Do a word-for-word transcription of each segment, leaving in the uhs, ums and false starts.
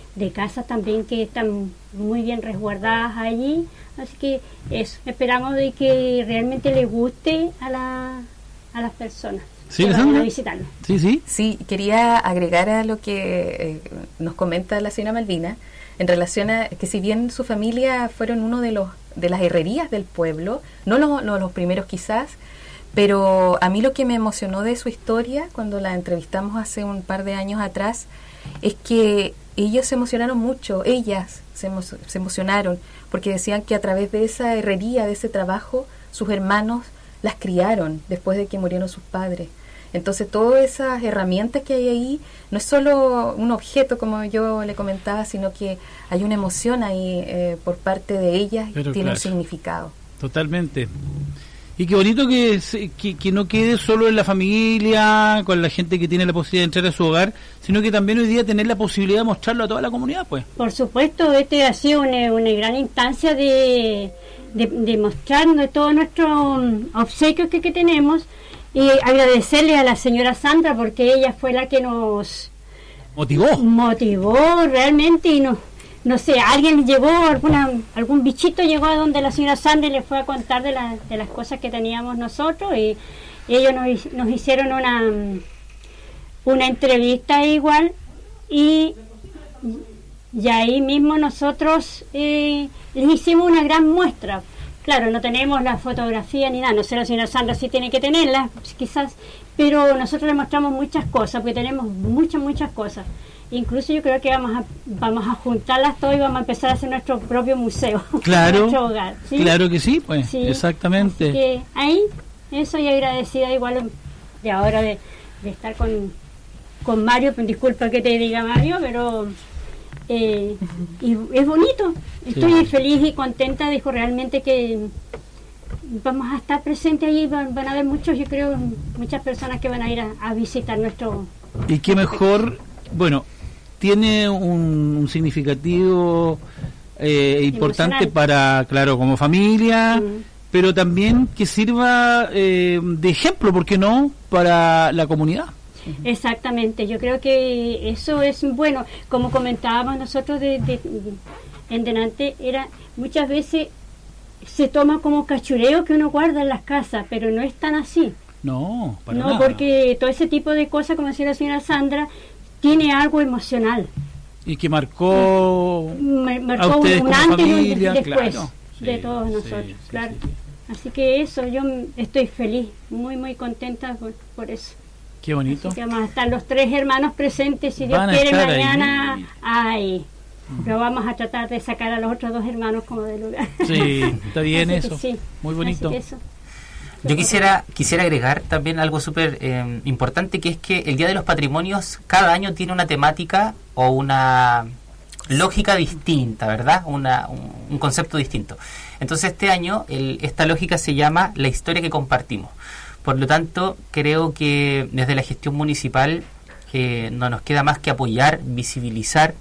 de casas también que están muy bien resguardadas allí. Así que eso, esperamos de que realmente les guste a, la, a las personas. Sí, que vayan a visitarnos. Sí, sí. Sí, quería agregar a lo que eh, nos comenta la señora Malvina en relación a que si bien su familia fueron uno de los de las herrerías del pueblo, no los, no los primeros quizás, pero a mí lo que me emocionó de su historia cuando la entrevistamos hace un par de años atrás es que ellos se emocionaron mucho, ellas se, emo- se emocionaron porque decían que a través de esa herrería, de ese trabajo, sus hermanos las criaron después de que murieron sus padres. Entonces todas esas herramientas que hay ahí no es solo un objeto como yo le comentaba, sino que hay una emoción ahí eh, por parte de ellas y Pero tiene claro, un significado. Totalmente. Y qué bonito que, se- que que no quede solo en la familia, con la gente que tiene la posibilidad de entrar a su hogar, sino que también hoy día tener la posibilidad de mostrarlo a toda la comunidad, pues. Por supuesto, este ha sido una, una gran instancia de, de, de mostrarnos todos nuestros um, obsequios que, que tenemos y agradecerle a la señora Sandra porque ella fue la que nos Motivó. motivó realmente y nos, no sé, alguien llegó, alguna, algún bichito llegó a donde la señora Sandra y le fue a contar de, la, de las cosas que teníamos nosotros y ellos nos, nos hicieron una, una entrevista igual y, y ahí mismo nosotros eh, les hicimos una gran muestra. Claro, no tenemos la fotografía ni nada, no sé, la señora Sandra sí tiene que tenerla, quizás, pero nosotros le mostramos muchas cosas, porque tenemos muchas, muchas cosas. Incluso yo creo que vamos a vamos a juntarlas todas y vamos a empezar a hacer nuestro propio museo. Claro, nuestro hogar, ¿sí? Claro que sí, pues, Sí, exactamente. así que ahí, eso y agradecida igual de ahora de, de estar con, con Mario, disculpa que te diga Mario, pero eh, y es bonito. Estoy Sí. feliz y contenta, dijo realmente que vamos a estar presentes ahí, van, van a haber muchos, yo creo, muchas personas que van a ir a, a visitar nuestro... Y qué mejor, bueno, tiene un, un significativo eh, importante Emocional. para, claro, como familia, Mm. pero también que sirva eh, de ejemplo, ¿por qué no?, para la comunidad. Exactamente, yo creo que eso es bueno, como comentábamos nosotros de, de, en delante, era muchas veces se toma como cachureo que uno guarda en las casas, pero no es tan así. No, para No, nada. porque todo ese tipo de cosas, como decía la señora Sandra, tiene algo emocional. Y que marcó Me- a marcó ustedes un como antes y un familia, después claro. de Sí, todos sí, nosotros, sí, claro. sí, sí. Así que eso, yo m- estoy feliz, muy, muy contenta por, por eso. Qué bonito. Así que vamos a estar los tres hermanos presentes, si Dios Van a quiere, estar mañana. ahí. Ahí. Pero vamos a tratar de sacar a los otros dos hermanos como del lugar. Sí, está bien Así que eso. sí. Muy bonito. Así que eso. Yo quisiera quisiera agregar también algo súper eh, importante, que es que el Día de los Patrimonios cada año tiene una temática o una lógica distinta, ¿verdad? Una, un, un concepto distinto. Entonces este año el, esta lógica se llama la historia que compartimos. Por lo tanto, creo que desde la gestión municipal eh, no nos queda más que apoyar, visibilizar,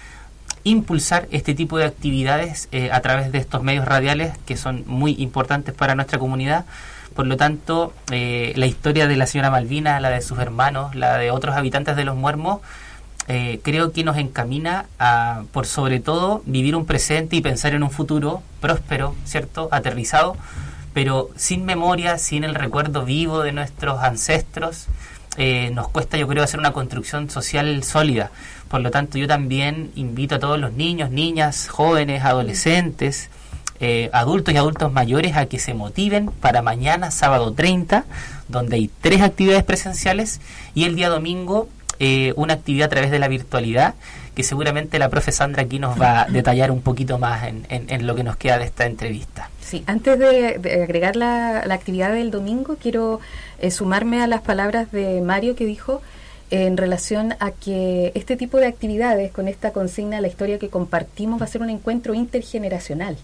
impulsar este tipo de actividades eh, a través de estos medios radiales que son muy importantes para nuestra comunidad. Por lo tanto, eh, la historia de la señora Malvina, la de sus hermanos, la de otros habitantes de Los Muermos, eh, creo que nos encamina a, por sobre todo, vivir un presente y pensar en un futuro próspero, ¿cierto?, aterrizado, pero sin memoria, sin el recuerdo vivo de nuestros ancestros. Eh, nos cuesta, yo creo, hacer una construcción social sólida. Por lo tanto, yo también invito a todos los niños, niñas, jóvenes, adolescentes, eh, adultos y adultos mayores a que se motiven para mañana, sábado treinta, donde hay tres actividades presenciales, y el día domingo eh, una actividad a través de la virtualidad, que seguramente la profe Sandra aquí nos va a detallar un poquito más en, en, en lo que nos queda de esta entrevista. Sí, antes de, de agregar la, la actividad del domingo, quiero eh, sumarme a las palabras de Mario que dijo eh, en relación a que este tipo de actividades, con esta consigna, la historia que compartimos, va a ser un encuentro intergeneracional.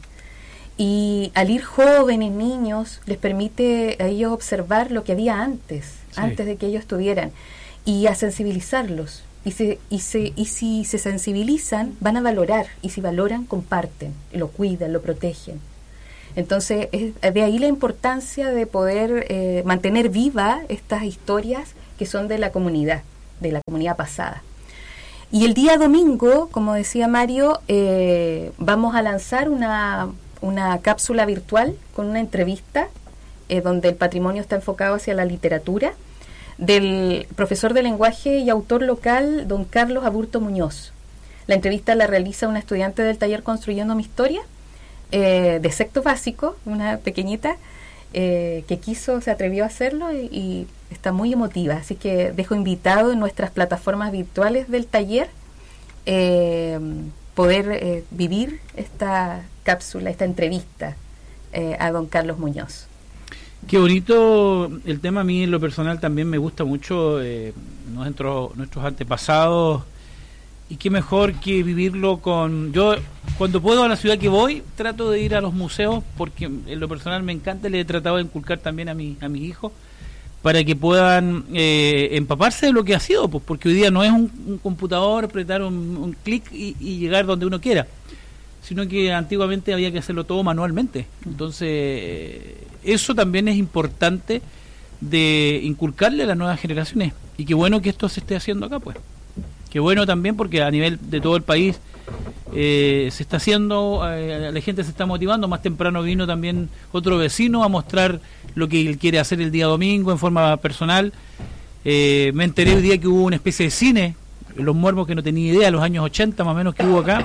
Y al ir jóvenes, niños, les permite a ellos observar lo que había antes, Sí. antes de que ellos estuvieran, y a sensibilizarlos. Y, se, y, se, y si se sensibilizan, van a valorar, y si valoran, comparten, lo cuidan, lo protegen. Entonces, es de ahí la importancia de poder eh, mantener viva estas historias que son de la comunidad, de la comunidad pasada. Y el día domingo, como decía Mario, eh, vamos a lanzar una, una cápsula virtual con una entrevista eh, donde el patrimonio está enfocado hacia la literatura, del profesor de lenguaje y autor local, don Carlos Aburto Muñoz. La entrevista la realiza una estudiante del taller Construyendo mi Historia, eh, de sexto básico, una pequeñita, eh, que quiso, se atrevió a hacerlo y, y está muy emotiva. Así que dejo invitado en nuestras plataformas virtuales del taller eh, poder eh, vivir esta cápsula, esta entrevista eh, a don Carlos Muñoz. Qué bonito el tema. A mí en lo personal también me gusta mucho eh, nuestro, nuestros antepasados, y qué mejor que vivirlo con... Yo cuando puedo a la ciudad que voy trato de ir a los museos, porque en lo personal me encanta, le he tratado de inculcar también a, mi, a mis hijos para que puedan eh, empaparse de lo que ha sido, pues porque hoy día no es un, un computador, apretar un, un clic y, y llegar donde uno quiera, sino que antiguamente había que hacerlo todo manualmente. Entonces, eso también es importante de inculcarle a las nuevas generaciones, y qué bueno que esto se esté haciendo acá, pues. Qué bueno también, porque a nivel de todo el país eh, se está haciendo, eh, la gente se está motivando. Más temprano vino también otro vecino a mostrar lo que él quiere hacer el día domingo en forma personal. Eh, me enteré hoy día que hubo una especie de cine en Los Muermos, que no tenía idea, los años ochenta más o menos que hubo acá.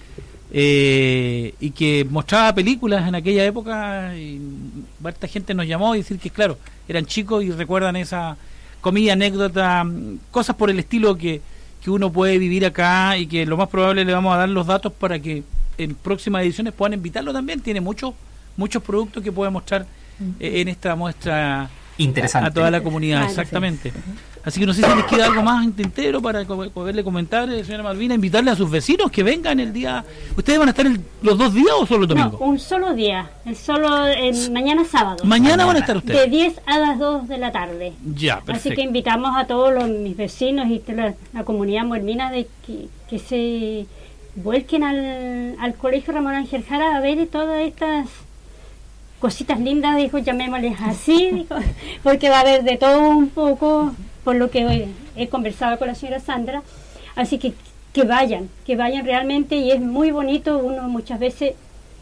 Eh, y que mostraba películas en aquella época, y harta gente nos llamó y decir que claro, eran chicos y recuerdan esa comida, anécdota, cosas por el estilo que, que uno puede vivir acá, y que lo más probable le vamos a dar los datos para que en próximas ediciones puedan invitarlo también. Tiene muchos muchos productos que puede mostrar eh, en esta muestra interesante a, a toda la comunidad. Claro, exactamente. Sí. Así que no sé si les queda algo más en tintero para poderle comentar, eh, señora Malvina, invitarle a sus vecinos que vengan el día. ¿Ustedes van a estar el, los dos días o solo el domingo? No, un solo día, el solo eh, mañana sábado. Mañana van a estar ustedes. De diez a las dos de la tarde. Ya, perfecto. Así que invitamos a todos los, mis vecinos y la, la comunidad muermina de que, que se vuelquen al, al Colegio Ramón Ángel Jara a ver todas estas cositas lindas, dijo, llamémosles así, dijo, porque va a haber de todo un poco, por lo que hoy he conversado con la señora Sandra. Así que que vayan, que vayan realmente, y es muy bonito. Uno muchas veces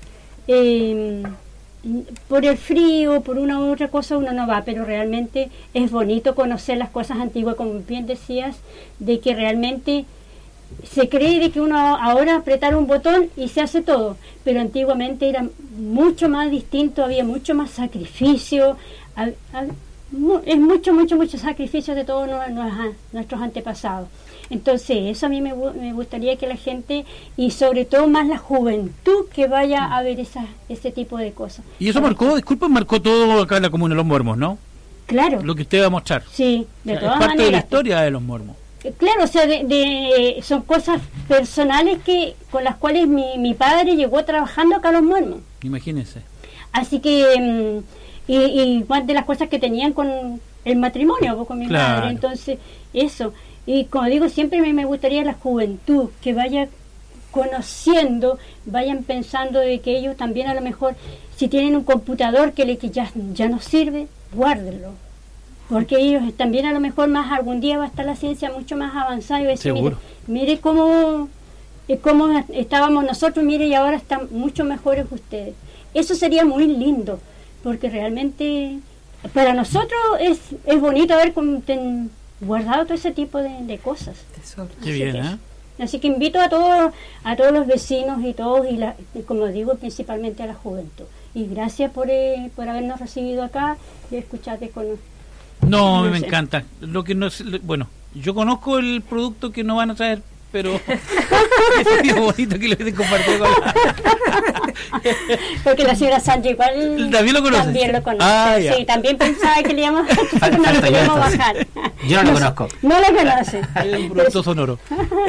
eh, por el frío, por una u otra cosa uno no va, pero realmente es bonito conocer las cosas antiguas, como bien decías, de que realmente se cree de que uno ahora apretar un botón y se hace todo, pero antiguamente era mucho más distinto, había mucho más sacrificio, a, a, mu, es mucho, mucho, mucho sacrificio de todos no, no, nuestros antepasados. Entonces eso a mí me, me gustaría que la gente, y sobre todo más la juventud, que vaya a ver esa, ese tipo de cosas. Y eso marcó, disculpen, marcó todo acá en la comuna de Los Muermos, ¿no? Claro. Lo que usted va a mostrar. Sí, de o sea, todas es parte maneras. de la historia de Los Muermos. Claro, o sea, de, de, son cosas personales que con las cuales mi, mi padre llegó trabajando acá a Los Muermos. Imagínense. Así que, y, y más de las cosas que tenían con el matrimonio, pues, con mi claro. madre. Entonces, eso. Y como digo, siempre me, me gustaría la juventud que vaya conociendo, vayan pensando de que ellos también a lo mejor, si tienen un computador que, le, que ya, ya no sirve, guárdenlo. Porque ellos también a lo mejor más algún día va a estar la ciencia mucho más avanzada y va a decir, mire, mire cómo, cómo estábamos nosotros, mire, y ahora están mucho mejores ustedes. Eso sería muy lindo, porque realmente para nosotros es, es bonito haber ten, guardado todo ese tipo de, de cosas. Qué bien, ¿eh? Así que invito a todos, a todos los vecinos y todos, y, la, y como digo, principalmente a la juventud. Y gracias por, eh, por habernos recibido acá y escucharte con nosotros. No, a mí me encanta. Lo que no es, bueno, yo conozco el producto que nos van a traer, pero es bonito que lo he compartido con la... Porque la señora Sánchez igual también lo conoce. También lo conoce. Ah, sí, también pensaba que le íbamos a no lo podíamos bajar. Yo no lo conozco. No lo conoce. Es un producto sonoro.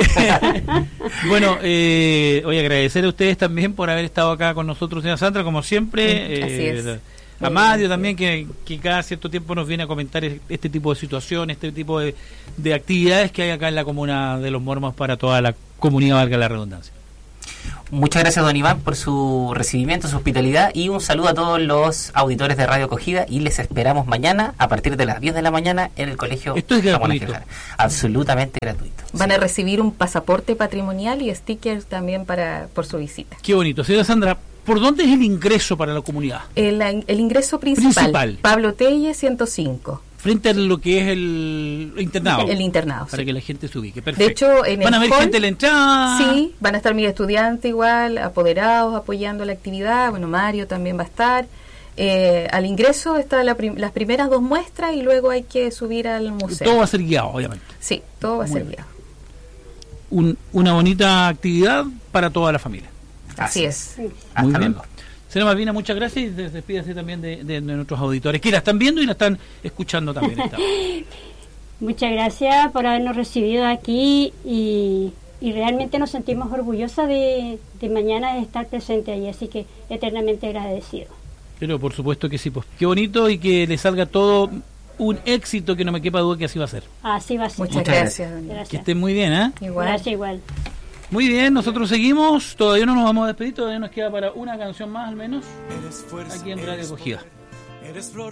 Bueno, eh, voy a agradecer a ustedes también por haber estado acá con nosotros, señora Sandra, como siempre. Sí, así eh, es. A Mario también, que, que cada cierto tiempo nos viene a comentar este tipo de situaciones, este tipo de, de actividades que hay acá en la comuna de Los Muermos para toda la comunidad, valga la redundancia. muchas gracias, don Iván, por su recibimiento, su hospitalidad, y un saludo a todos los auditores de Radio Acogida, y les esperamos mañana a partir de las diez de la mañana en el colegio. Esto es Ramón gratuito. Ángel Jara. Absolutamente gratuito. Van Sí. a recibir un pasaporte patrimonial y stickers también para por su visita. Qué bonito. Señora Sandra, ¿por dónde es el ingreso para la comunidad? El, el ingreso principal, Principal. Pablo Telle ciento cinco, Frente a lo que es el internado. el internado. Para sí. que la gente se ubique. De Perfecto. hecho, en ¿Van a el ver hall, gente en la entrada? Sí, van a estar mis estudiantes igual, apoderados, apoyando la actividad. Bueno, Mario también va a estar. Eh, al ingreso están la prim- las primeras dos muestras y luego hay que subir al museo. Todo va a ser guiado, obviamente. Sí, todo va a Muy ser bien. guiado. Un- una bonita actividad para toda la familia. Así es. Hasta Muy bien. luego. Señora Malvina, muchas gracias, y des- despídase también de, de- de nuestros auditores que la están viendo y la están escuchando también. esta hora. Muchas gracias por habernos recibido aquí y, y realmente nos sentimos orgullosas de, de mañana de estar presente allí, así que eternamente agradecido. Pero por supuesto que sí, pues qué bonito y que le salga todo un éxito, que no me quepa duda que así va a ser. Así va a ser. Muchas, Muchas gracias. Dani. Que Gracias. estén muy bien, ¿eh? Igual. Gracias igual. Muy bien, nosotros seguimos, todavía no nos vamos a despedir, todavía nos queda para una canción más al menos, Eres fuerza, aquí en Radio eres Acogida. poder, eres flor